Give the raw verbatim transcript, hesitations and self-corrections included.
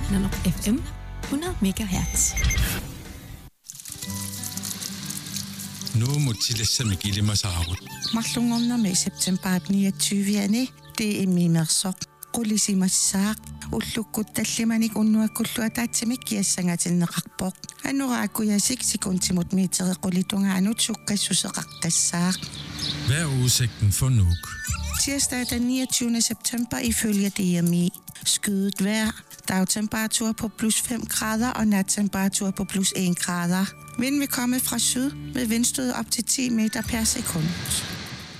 Nanoq F M hundrede megahertz. Nu må tillæsse mig gilde mig saarut. Mallungornermi september niogtyvende det er mimerso. Qulisimassaaq ullukkut tallimanik unnuakkulluat taatsimik kiassangatinneqarpoq. Anuraakuyasik sikuntimut miiterequlitungaanut suqqassuseqartassaaq. Hvad er udsigten for Nuuk? Tirsdag den niogtyvende september ifølge D M I. Skyet vejr. Dagtemperatur på plus fem grader og nattemperatur på plus en grader. Vind vil komme fra syd med vindstød op til ti meter per sekund.